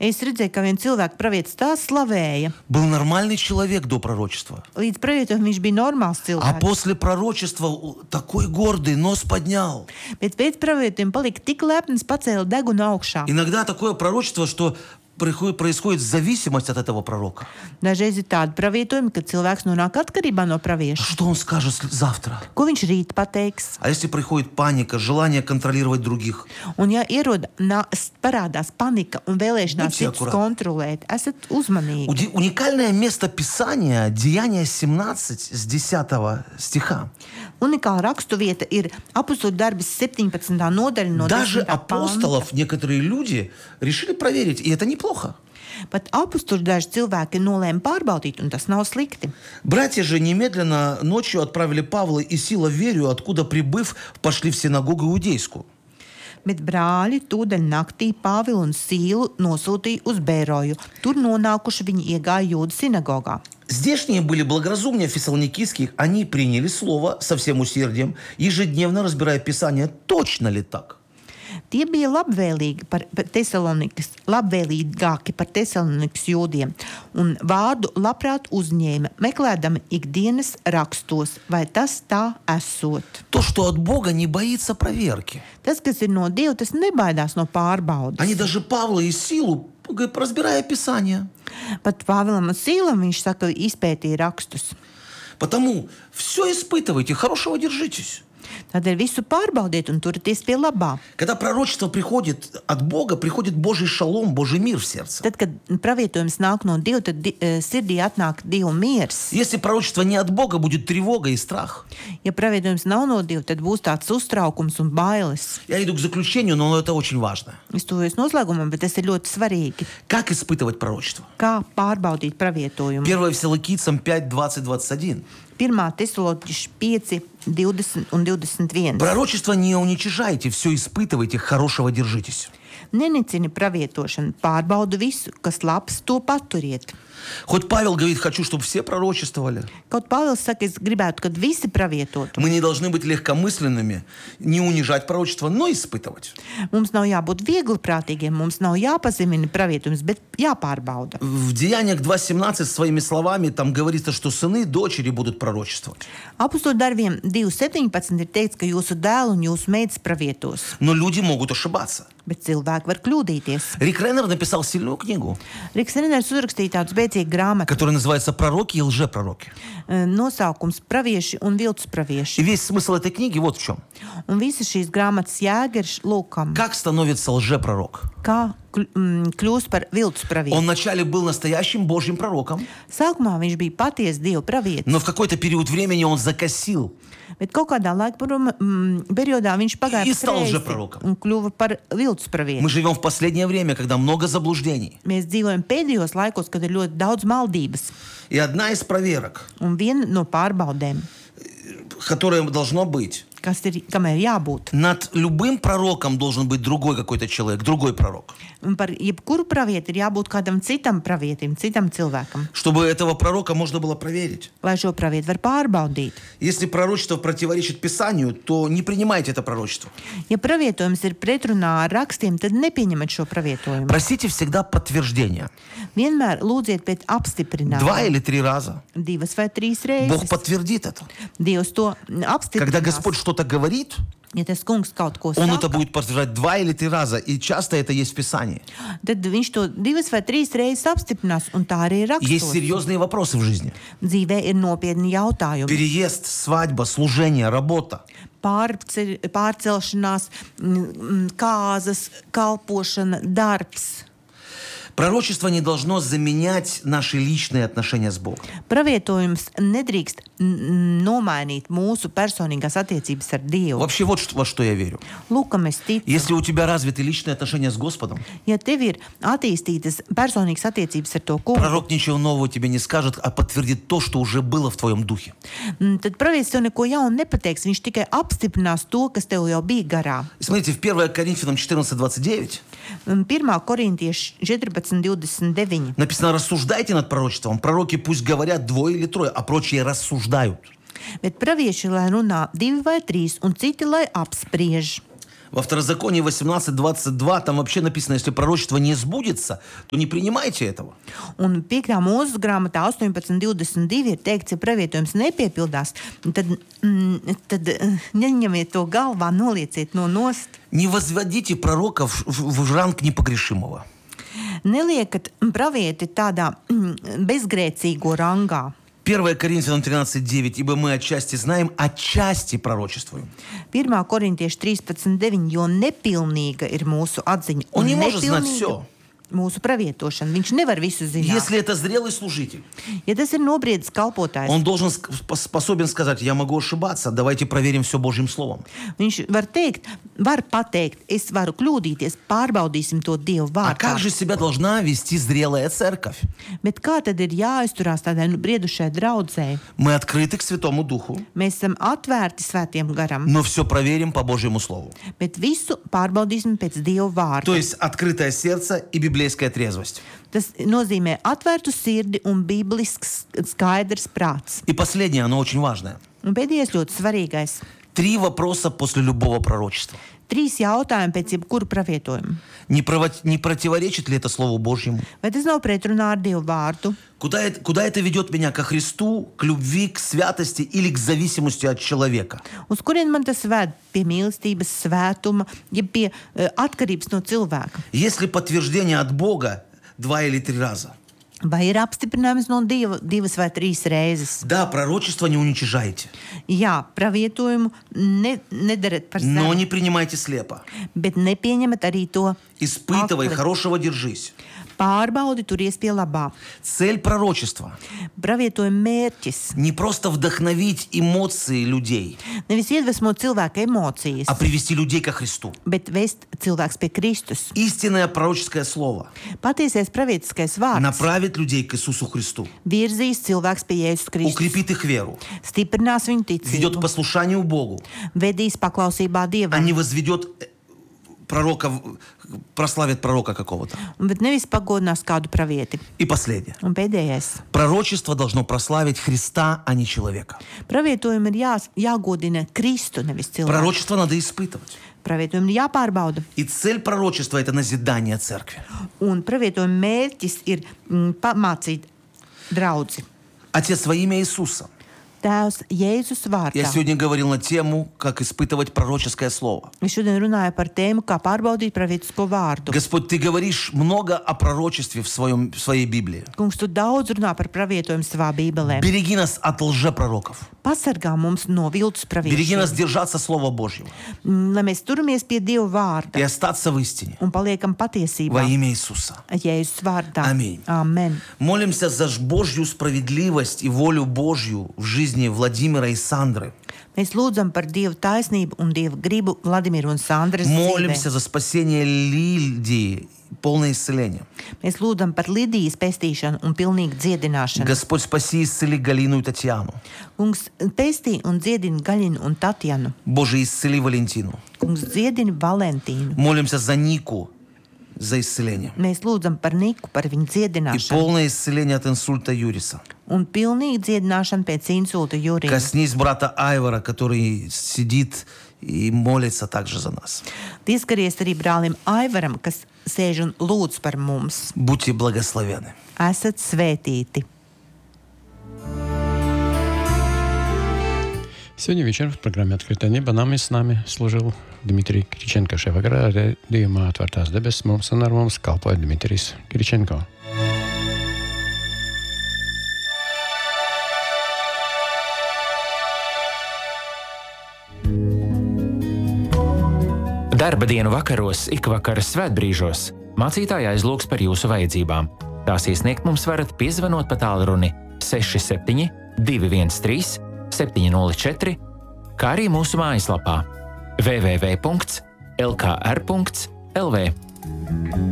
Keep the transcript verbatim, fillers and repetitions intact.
Es redzēju, ka viens cilvēks pravietis tā slavēja. Был нормальный человек до пророчества. Līdz pravietojumam viņš bija normāls А cilvēks. после пророчества такой гордый, нос поднял. Bet pēc pravietojuma palika tik lepns, pacēla degunu augšā. Иногда такое пророчество, что приходит- происходит зависимость от этого пророка. Dažreiz ir tādi pravietojumi, kad cilvēks nonāk atkarībā no А pravieša. что он скажет с- завтра? Ko viņš rīt pateiks? А если приходит паника, желание контролировать других? Un ja ierod, nā, parādās panika un vēlēšanās Будьте citus аккуратны. kontrolēt, esat uzmanīgi. Уди- Уникальное место Писания, Деяния семнадцать с десятого стиха. Unikāla raksturvieta ir Apostoļu darbi septiņpadsmitā nodaļa no Даже desmitā panta. апостолов некоторые люди решили проверить, и это неплохо. Pat apstuļu daži cilvēki nolēma pārbaudīt, un tas nav slikti. Братья же немедленно ночью отправили Павла и Сила в Верию, откуда, прибыв, пошли в синагогу иудейскую. Bet brāļi tūdaļ naktī Pāvilu un Sīlu nosūtīja uz Bēroju. Tur nonākuši viņi iegāja Jūdu sinagogā. Здешние были благоразумнее фессалоникийских, они приняли слово со всем усердием, ежедневно разбирая Писание, точно ли так. Tie bija labvēlīgi par par Tesalonikas, labvēlīgāki par Tesalonikas jūdiem, un vārdu labprāt uzņēma, meklēdami ikdienas rakstos, vai tas tā esot. То, что от Бога, не боится проверки. Tas, kas ir no Dieva, tas nebaidās no pārbaudas. Они даже Павла и Силу, говорит, разбирая Писание. Pat Pāvilam un Sīlam viņš saka, izpētīja rakstus. Потому все испытывайте, хорошего держитесь. Tādēļ visu pārbaudiet un turieties pie labā. Когда пророчество приходит от Бога, приходит Божий шалом, Божий мир в сердце. Tad, kad pravietojums nāk no Dieva, tad di, e, sirdī atnāk Dieva miers. Если пророчество не от Бога, будет тревога и страх. Ja pravietojums nav no Dieva, tad būs tāds uztraukums un bailes. Я иду к заключению, но это очень важно. Es tuvoju noslēgumam, bet tas ir ļoti svarīgi. Как испытывать пророчество? Kā pārbaudīt pravietojumu? первое Фессалоникийцам пять, двадцать, двадцать один. Pirmā Tesaloniķiešu pieci, divdesmit un divdesmit viens. Пророчество не уничижайте, все испытывайте, хорошего держитесь. Nenicini pravietošanu, pārbaudu visu, kas labs, to paturiet. Хоть Павел говорит, хочу, чтобы все пророчествовали. Kaut Pāvils saka, es gribētu, kad visi pravietotu. Мы не должны быть легкомысленными, не унижать пророчество, но испытывать. Mums nav jābūt viegliprātīgiem, mums nav jāpazemina pravietojums, bet jāpārbauda. В Деяниях два семнадцать своими словами там говорится, что сыны и дочери будут пророчествовать. Apostoļu darbiem divi septiņpadsmit ir teikts, ka jūsu dēlu un jūsu meitas pravietos, Но люди могут ошибаться. bet cilvēki var kļūdīties. Рик Реннер написал сильную книгу, Riks Reners uzrakstīja tādu spēcīgu grāmatu, которая называется «Пророки и лжепророки». e, nosaukums Pravieši un viltus И pravieši. весь смысл этой книги вот в чем. Un visa šīs grāmatas jēga ir lūkam, Как становится лжепророк? kā kļ- mm, kļūst par viltus Он praviešu. вначале был настоящим Божьим пророком, Sākumā viņš bija patiesa Dieva pravietis, но в какой-то период времени он закосил. bet kaut kādā laika parom- mm, periodā viņš pagāja И pa стал kreisi lžeprorokam. un kļuva par viltus praviešu. Мы живем в последнее время, когда много заблуждений. Mēs dzīvojam pēdējos laikos, kad ir ļoti daudz maldības. И одна из проверок, Un viena no pārbaudēm, которая должно быть, kas ir, kam ir jābūt, над любым пророком должен быть другой какой-то человек, другой пророк. un par jebkuru pravieti ir jābūt kādam citam pravietim, citam cilvēkam, Чтобы этого пророка можно было проверить. lai šo pravietu var pārbaudīt. Если пророчество противоречит Писанию, то не принимайте это пророчество. Ja pravietojums ir pretrunā ar rakstiem, tad nepieņemat šo pravietojumu. Просите всегда подтверждения. Vienmēr lūdziet pēc apstiprinājuma. Два или три раза. Divas vai trīs Бог reizes. подтвердит это. Dievs to Когда apstiprinās. Господь что-то говорит, Ja tas kungs kaut ko Он это saka, будет подтверждать два или три раза. И часто это есть в Писании. tad viņš to divas vai trīs reizes apstiprinās, un tā arī ir Есть rakstos. серьезные вопросы в жизни. Dzīvē ir nopietni jautājumi. Переезд, свадьба, служение, работа. Pārceļ, pārcelšanās, mm, mm, kāzas, kalpošana, darbs. Пророчество не должно заменять наши личные отношения с Богом. Pravietojums nedrīkst mm, nomainīt mūsu personīgās attiecības ar Dievu. Вообще вот что- во что я верю. Lūk, kam es ticu. Если у тебя развиты личные отношения с Господом, Ja tev ir attīstītas personīgas attiecības ar to kungu, пророк ничего нового тебе не скажет, а подтвердит то, что уже было в твоем духе. mm, tad pravietis tev neko jaunu nepateiks. Viņš tikai apstiprinās to, kas tev jau bija garā. И смотрите, в первое Коринфянам четырнадцать двадцать девять pirmā Korintiešu četrpadsmit divdesmit deviņi. написано: рассуждайте над пророчеством. Пророки пусть говорят двое или трое, а прочие рассуждают. Bet pravieši lai runā divi vai trīs, un citi lai apspriež. Во Второзаконии восемнадцать двадцать два там вообще написано, если пророчество не сбудется, то не принимайте этого. Un pirmā mūzes grāmatā astoņpadsmit divdesmit divi ir teikts, ja pravietojums nepiepildās, tad, mm, tad uh, neņemiet to galvā, nolieciet no nost. Не возводите пророка в, в, в ранг непогрешимого. Neliekat pravieti tādā mm, bezgrēcīgo rangā. первое Коринфянам тринадцать девять. Ибо мы отчасти знаем, отчасти пророчествуем. pirmā Korintiešu trīspadsmit deviņi, jo nepilnīga ir mūsu atziņa. Он Un не может знать nepilnīga все. mūsu pravietošana. Viņš nevar visu zināt. Если это зрелый служитель, Ja tas ir nobriedis kalpotājs, он должен ск- способен сказать, я могу ошибаться, давайте проверим все Божьим Словом. viņš var teikt, var pateikt, es varu kļūdīties, pārbaudīsim to Dievu А vārdā. как же себя должна вести зрелая церковь? Bet kā tad ir jāizturās tādai nu, briedušai draudzei? Мы открыты к Святому Духу, Mēs esam atvērti svētiem garam, но все проверим по Божьему Слову. bet visu pārbaudīsim pēc Dieva vārda. То есть открытое сердце и библейская трезвость. Tas nozīmē atvērtu sirdi un bīblisks skaidrs prāts. И последнее, оно очень важное. Un pēdējais ļoti svarīgais. Три вопроса после любого пророчества. Trīs jautājumi pēc jebkura pravietojumu. Не, прово- не противоречит ли это Слову Божьему? Vai tas nav pretrunā ar Dievu vārdu? Куда это, куда это ведет меня? Ко Христу, к любви, к святости или к зависимости от человека? Uz kurien man tas ved? Pie mīlestības, svētuma, ja pie uh, atkarības no cilvēka? Есть ли подтверждение от Бога два или три раза? Vai ir apstiprinājums no Dieva divas vai trīs reizes? Да, пророчество не уничижайте, Jā, pravietojumu ne, nedariet par но zemu, не принимайте слепо. bet nepieņemat arī to Испытывай, akli. хорошего держись. Pārbaudi, turies pie labā. Цель пророчества Pravietojuma mērķis не просто вдохновить эмоции людей, nevis iedvesmot cilvēka emocijas, а привести людей ко Христу. bet vest cilvēks pie Kristus. Истинное пророческое слово Patiesais pravietiskais vārds направит людей к Иисусу Христу, virzīs cilvēks pie Jēzus Kristus, укрепит их веру, stiprinās viņu ведет к ticību, послушанию Богу, vedīs paklausībā а Dievam, не возведет пророка, в- прославит пророка какого-то. bet nevis pagodinās kādu pravieti. И последнее. Un pēdējais. Пророчество должно прославить Христа, а не человека. Pravietojumi ir jā, jāgodina Kristu, nevis cilvēku. Пророчество надо испытывать. Pravietojumi ir jāpārbauda. И цель пророчества – это назидание церкви. Un pravietojuma mērķis ir mm, pamācīt draudzi. Отец, во имя Иисуса, Tēvs Jēzus я vārdā. сегодня говорил на тему, как испытывать пророческое слово. Es šodien runāju par tēmu, kā pārbaudīt pravietisko vārdu. Господь, Ты говоришь много о пророчестве в, своем, в своей Библии. Kungs, tu daudz runā par pravietojumu savā bībelē. Береги нас от лжепророков. Pasargā mums no viltus Береги нас praviešiem, держаться Слова Божьего Mm, lai mēs turamies pie Dieva и vārda остаться в истине. un paliekam Во patiesībā. имя Иисуса. Jēzus vārdā. Аминь. Amen. Молимся за Божью справедливость и волю Божью в жизни Владимира и Сандры. Mēs lūdzam par Dieva taisnību un Dieva gribu Vladimiru un Sandras Молимся dzīvē. за спасение Лидии, полное исцеление. Mēs lūdzam par Lidijas pestīšanu un pilnīgu dziedināšanu. Господь, спаси и исцели Галину и Татьяну. Kungs pestī un dziedina Gaļinu un Tatjanu. Боже, исцели Валентину. Kungs dziedina Valentīnu. Молимся за Нику, за исцеление. Mēs lūdzam par Niku, par viņu И dziedināšanu. полное исцеление от инсульта Юриса. Un pilnīgu dziedināšanu pēc insulta Jurija. Коснись брата Айвара, который сидит и молится также за нас. Pieskaries arī brālim Aivaram, kas sēž un lūdz par mums. Будьте благословены. Esat svētīti! Сегодня вечером в программе «Открытое небо» нам и с нами служил Дмитрий Кириченко. Šajā vakarā raidījumā Atvērtās debesis mums un ar mums kalpoja Dmitrijs Kiričenko. Darba dienu vakaros, ikvakaras svētbrīžos mācītāja aizlūgs par jūsu vajadzībām. Tās iesniegt mums varat piezvanot pa tālruni seši septiņi divi viens trīs septiņi nulle četri, kā arī mūsu mājaslapā w w w punkts l k r punkts l v.